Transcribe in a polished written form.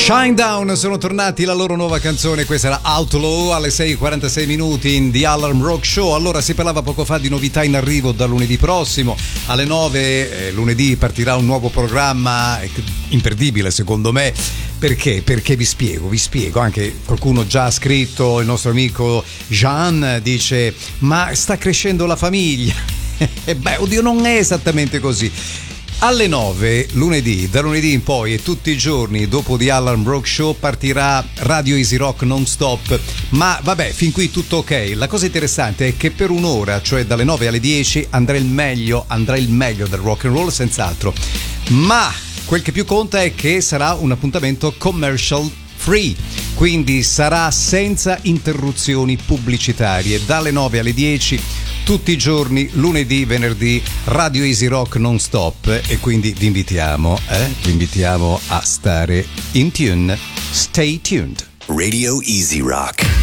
Shinedown sono tornati, la loro nuova canzone, questa era Outlaw, alle 6:46 minuti in The Alarm Rock Show. Allora, si parlava poco fa di novità in arrivo da lunedì prossimo, alle 9 lunedì partirà un nuovo programma imperdibile secondo me. Perché? Perché vi spiego, anche qualcuno già ha scritto, il nostro amico Jean dice ma sta crescendo la famiglia. E beh, oddio, non è esattamente così. Alle 9 lunedì, da lunedì in poi e tutti i giorni dopo The Alarm Rock Show partirà Radio Easy Rock non stop. Ma vabbè, fin qui tutto ok. La cosa interessante è che per un'ora, cioè dalle 9 alle 10, andrà il meglio del rock and roll senz'altro. Ma quel che più conta è che sarà un appuntamento commercial free, quindi sarà senza interruzioni pubblicitarie dalle 9 alle 10 tutti i giorni, lunedì, venerdì, Radio Easy Rock non stop, e quindi vi invitiamo a stare in tune. Stay tuned. Radio Easy Rock.